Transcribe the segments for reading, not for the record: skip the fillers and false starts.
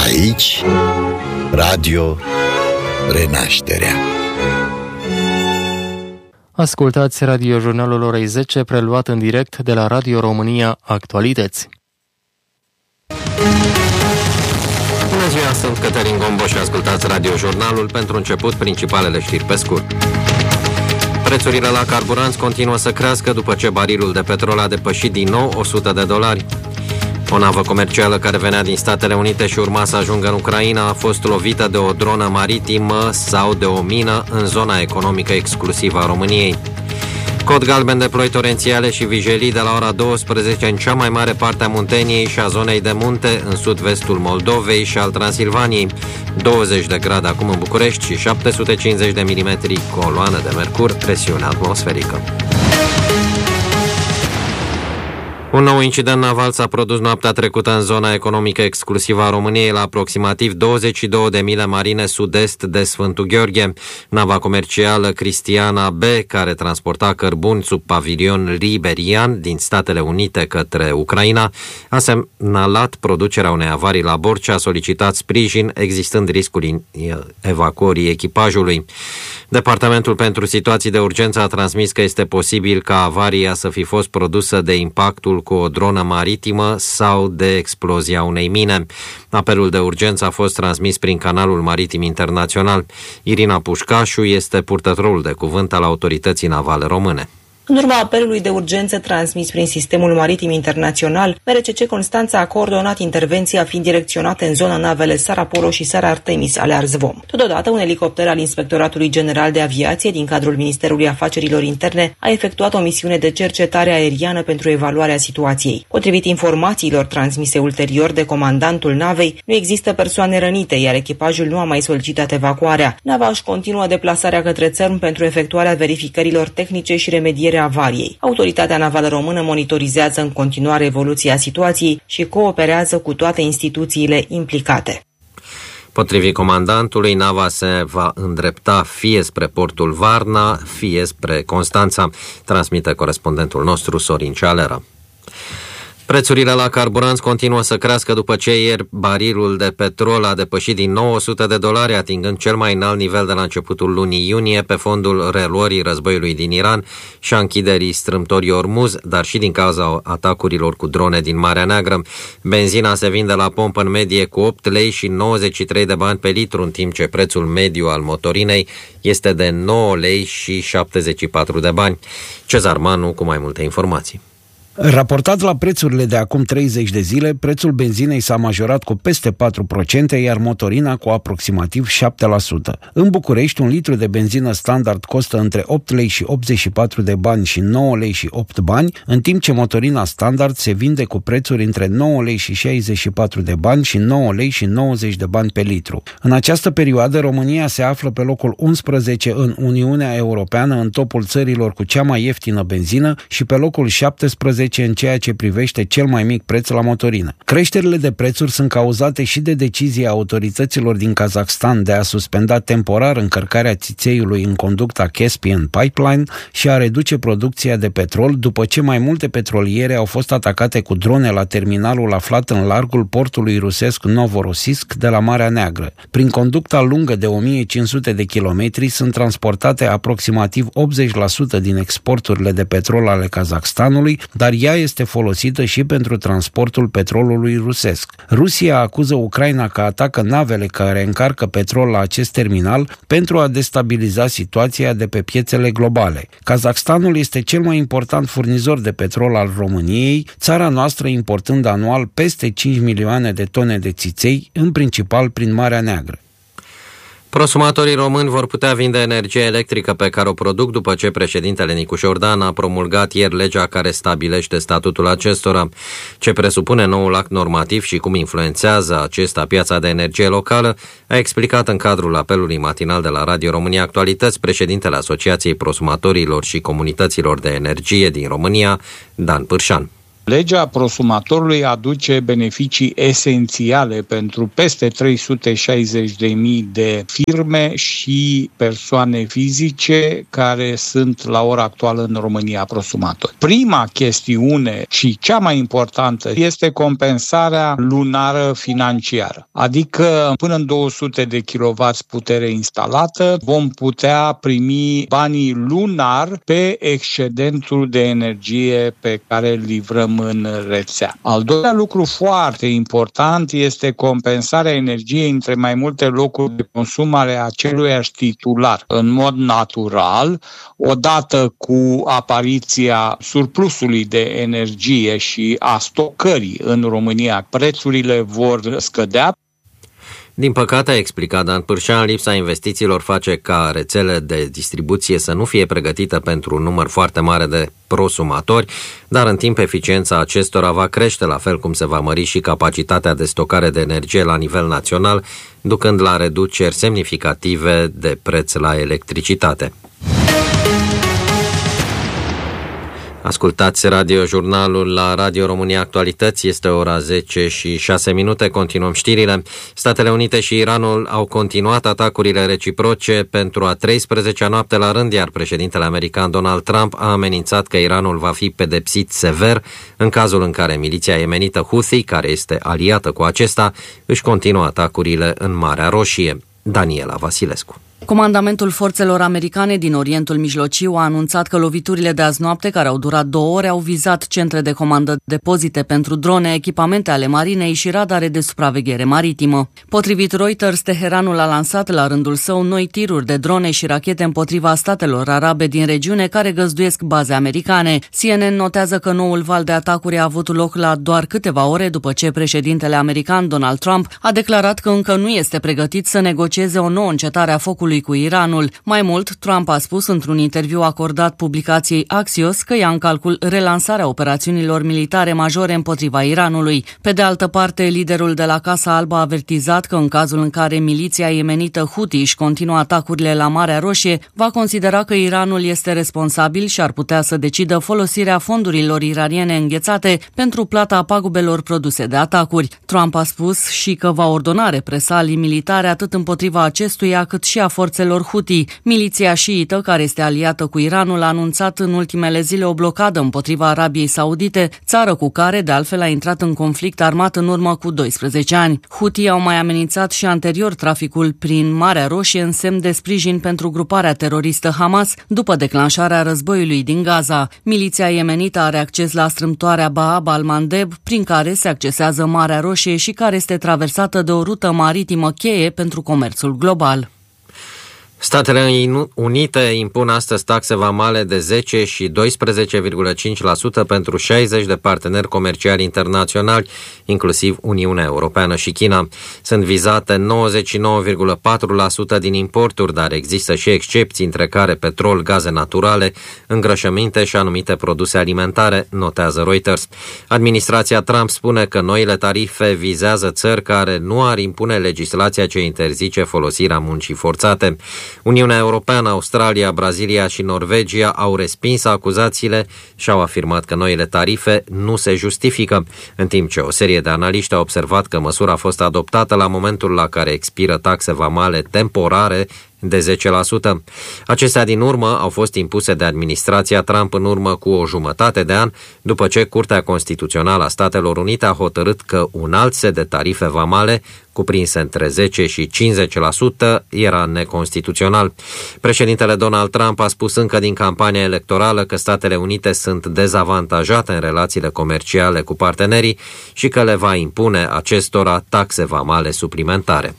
Aici, Radio Renașterea. Ascultați radiojurnalul orei 10, preluat în direct de la Radio România Actualități. Bună ziua, sunt Cătălin Gombo și ascultați radiojurnalul. Pentru început, principalele știri pe scurt. Prețurile la carburanți continuă să crească după ce barilul de petrol a depășit din nou $100. O navă comercială care venea din Statele Unite și urma să ajungă în Ucraina a fost lovită de o dronă maritimă sau de o mină în zona economică exclusivă a României. Cod galben de ploi torențiale și vijelii de la ora 12 în cea mai mare parte a Munteniei și a zonei de munte, în sud-vestul Moldovei și al Transilvaniei. 20 de grade acum în București și 750 de milimetri coloană de mercur, presiune atmosferică. Un nou incident naval s-a produs noaptea trecută în zona economică exclusivă a României, la aproximativ 22 de mile marine sud-est de Sfântul Gheorghe. Nava comercială Cristiana B, care transporta cărbuni sub pavilion liberian din Statele Unite către Ucraina, a semnalat producerea unei avarii la bord și a solicitat sprijin, existând riscul evacuării echipajului. Departamentul pentru situații de urgență a transmis că este posibil ca avaria să fi fost produsă de impactul cu o dronă maritimă sau de explozia unei mine. Apelul de urgență a fost transmis prin canalul maritim internațional. Irina Pușcașu este purtătorul de cuvânt al Autorității Navale Române. În urma apelului de urgență transmis prin sistemul maritim internațional, MRCC Constanța a coordonat intervenția fiind direcționate în zonă navele Sara Polo și Sara Artemis ale Arzvom. Totodată, un elicopter al Inspectoratului General de Aviație din cadrul Ministerului Afacerilor Interne a efectuat o misiune de cercetare aeriană pentru evaluarea situației. Potrivit informațiilor transmise ulterior de comandantul navei, nu există persoane rănite, iar echipajul nu a mai solicitat evacuarea. Nava își continuă deplasarea către țărm pentru efectuarea verificărilor tehnice și remedierea avariei. Autoritatea Navală Română monitorizează în continuare evoluția situației și cooperează cu toate instituțiile implicate. Potrivit comandantului, nava se va îndrepta fie spre portul Varna, fie spre Constanța, transmite corespondentul nostru Sorin Cealeră. Prețurile la carburanți continuă să crească după ce ieri barilul de petrol a depășit din nou $100, atingând cel mai înalt nivel de la începutul lunii iunie pe fondul reluării războiului din Iran și a închiderii strâmtorii Ormuz, dar și din cauza atacurilor cu drone din Marea Neagră. Benzina se vinde la pompă în medie cu 8 lei și 93 de bani pe litru, în timp ce prețul mediu al motorinei este de 9 lei și 74 de bani. Cezar Manu cu mai multe informații. Raportat la prețurile de acum 30 de zile, prețul benzinei s-a majorat cu peste 4%, iar motorina cu aproximativ 7%. În București, un litru de benzină standard costă între 8 lei și 84 de bani și 9 lei și 8 bani, în timp ce motorina standard se vinde cu prețuri între 9 lei și 64 de bani și 9 lei și 90 de bani pe litru. În această perioadă, România se află pe locul 11 în Uniunea Europeană în topul țărilor cu cea mai ieftină benzină și pe locul 17 în ceea ce privește cel mai mic preț la motorină. Creșterile de prețuri sunt cauzate și de decizia autorităților din Kazakhstan de a suspenda temporar încărcarea țițeiului în conducta Caspian Pipeline și a reduce producția de petrol după ce mai multe petroliere au fost atacate cu drone la terminalul aflat în largul portului rusesc Novorossiysk de la Marea Neagră. Prin conducta lungă de 1500 de kilometri sunt transportate aproximativ 80% din exporturile de petrol ale Kazakhstanului, dar ea este folosită și pentru transportul petrolului rusesc. Rusia acuză Ucraina că atacă navele care încarcă petrol la acest terminal pentru a destabiliza situația de pe piețele globale. Kazakhstanul este cel mai important furnizor de petrol al României, țara noastră importând anual peste 5 milioane de tone de țiței, în principal prin Marea Neagră. Prosumatorii români vor putea vinde energie electrică pe care o produc după ce președintele Nicu Șordan a promulgat ieri legea care stabilește statutul acestora. Ce presupune noul act normativ și cum influențează acesta piața de energie locală, a explicat în cadrul apelului matinal de la Radio România Actualități președintele Asociației Prosumatorilor și Comunităților de Energie din România, Dan Pârșan. Legea prosumatorului aduce beneficii esențiale pentru peste 360.000 de firme și persoane fizice care sunt la ora actuală în România prosumatori. Prima chestiune și cea mai importantă este compensarea lunară financiară, adică până în 200 de kW putere instalată vom putea primi banii lunar pe excedentul de energie pe care îl livrăm în rețea. Al doilea lucru foarte important este compensarea energiei între mai multe locuri de consum ale aceluiași titular. În mod natural, odată cu apariția surplusului de energie și a stocării în România, prețurile vor scădea. Din păcate, a explicat Dan Pârșan, lipsa investițiilor face ca rețele de distribuție să nu fie pregătită pentru un număr foarte mare de prosumatori, dar în timp eficiența acestora va crește, la fel cum se va mări și capacitatea de stocare de energie la nivel național, ducând la reduceri semnificative de preț la electricitate. Ascultați radiojurnalul la Radio România Actualități, este ora 10:06, continuăm știrile. Statele Unite și Iranul au continuat atacurile reciproce pentru a 13-a noapte la rând, iar președintele american Donald Trump a amenințat că Iranul va fi pedepsit sever în cazul în care miliția yemenită Houthi, care este aliată cu acesta, își continuă atacurile în Marea Roșie. Daniela Vasilescu. Comandamentul forțelor americane din Orientul Mijlociu a anunțat că loviturile de azi noapte, care au durat 2 ore, au vizat centre de comandă, depozite pentru drone, echipamente ale marinei și radare de supraveghere maritimă. Potrivit Reuters, Teheranul a lansat la rândul său noi tiruri de drone și rachete împotriva statelor arabe din regiune care găzduiesc baze americane. CNN notează că noul val de atacuri a avut loc la doar câteva ore după ce președintele american Donald Trump a declarat că încă nu este pregătit să negocieze o nouă încetare a focului cu Iranul. Mai mult, Trump a spus într-un interviu acordat publicației Axios că ia în calcul relansarea operațiunilor militare majore împotriva Iranului. Pe de altă parte, liderul de la Casa Albă a avertizat că în cazul în care miliția yemenită Houthi își continuă atacurile la Marea Roșie, va considera că Iranul este responsabil și ar putea să decidă folosirea fondurilor iraniene înghețate pentru plata pagubelor produse de atacuri. Trump a spus și că va ordona represalii militare atât împotriva acestuia cât și a forțelor Houthi. Miliția șiită, care este aliată cu Iranul, a anunțat în ultimele zile o blocadă împotriva Arabiei Saudite, țară cu care, de altfel, a intrat în conflict armat în urmă cu 12 ani. Houthi au mai amenințat și anterior traficul prin Marea Roșie în semn de sprijin pentru gruparea teroristă Hamas, după declanșarea războiului din Gaza. Miliția yemenită are acces la strâmtoarea Bab al-Mandeb, prin care se accesează Marea Roșie și care este traversată de o rută maritimă cheie pentru comerțul global. Statele Unite impun astăzi taxe vamale de 10 și 12,5% pentru 60 de parteneri comerciali internaționali, inclusiv Uniunea Europeană și China. Sunt vizate 99,4% din importuri, dar există și excepții, între care petrol, gaze naturale, îngrășăminte și anumite produse alimentare, notează Reuters. Administrația Trump spune că noile tarife vizează țări care nu ar impune legislația ce interzice folosirea muncii forțate. Uniunea Europeană, Australia, Brazilia și Norvegia au respins acuzațiile și au afirmat că noile tarife nu se justifică, în timp ce o serie de analiști au observat că măsura a fost adoptată la momentul la care expiră taxe vamale temporare de 10%. Acestea din urmă au fost impuse de administrația Trump în urmă cu o jumătate de an, după ce Curtea Constituțională a Statelor Unite a hotărât că un alt set de tarife vamale, cuprinse între 10 și 50%, era neconstituțional. Președintele Donald Trump a spus încă din campania electorală că Statele Unite sunt dezavantajate în relațiile comerciale cu partenerii și că le va impune acestora taxe vamale suplimentare.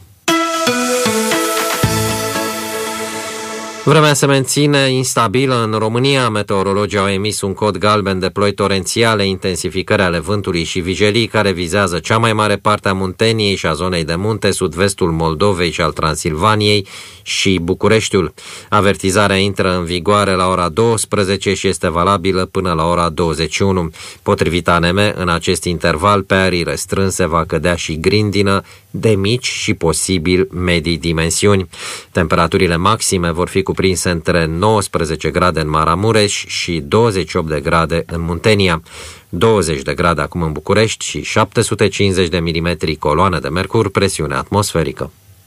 Vremea se menține instabilă în România. Meteorologii au emis un cod galben de ploi torențiale, intensificări ale vântului și vijelii care vizează cea mai mare parte a Munteniei și a zonei de munte, sud-vestul Moldovei și al Transilvaniei și Bucureștiul. Avertizarea intră în vigoare la ora 12 și este valabilă până la ora 21. Potrivit ANM, în acest interval, pe arii restrânse va cădea și grindină, de mici și posibil medii dimensiuni. Temperaturile maxime vor fi cuprinse între 19 grade în Maramureș și 28 de grade în Muntenia, 20 de grade acum în București și 750 de milimetri coloană de mercur, presiune atmosferică.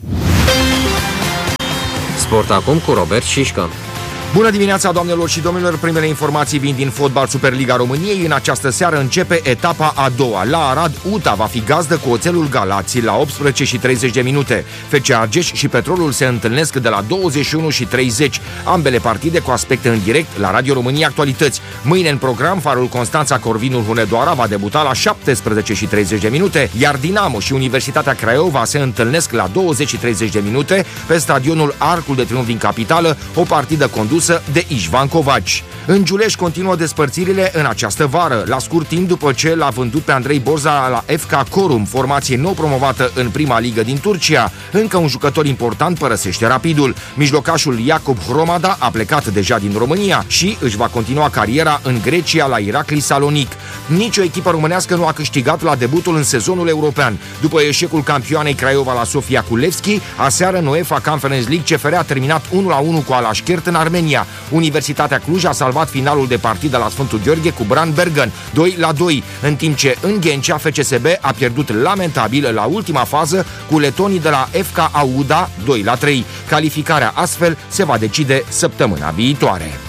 Sport acum cu Robert Șișcă. Bună dimineața, doamnelor și domnilor! Primele informații vin din fotbal Superliga României. În această seară începe etapa a doua. La Arad, UTA va fi gazdă cu Oțelul Galați la 18:30. FC Argeș și Petrolul se întâlnesc de la 21:30. Ambele partide cu aspecte în direct la Radio România Actualități. Mâine în program, Farul Constanța Corvinul Hunedoara va debuta la 17:30, iar Dinamo și Universitatea Craiova se întâlnesc la 20:30 pe stadionul Arcul de Triunf din capitală, o partidă condusă de Ișvan Covaci. În Giulești continuă despărțirile în această vară, la scurt timp după ce l-a vândut pe Andrei Borza la FK Corum, formație nou promovată în prima ligă din Turcia. Încă un jucător important părăsește Rapidul. Mijlocașul Iacob Hromada a plecat deja din România și își va continua cariera în Grecia la Irakli Salonic. Nici o echipă românească nu a câștigat la debutul în sezonul european. După eșecul campioanei Craiova la Sofia cu Levski, aseară în UEFA Conference League CFR a terminat 1-1 cu Alaşkert în Armenia. Universitatea Cluj a salvat finalul de partidă la Sfântul Gheorghe cu Bran Bergen 2-2, în timp ce în Ghencea FCSB a pierdut lamentabil la ultima fază cu letonii de la FK Auda 2-3. Calificarea astfel se va decide săptămâna viitoare.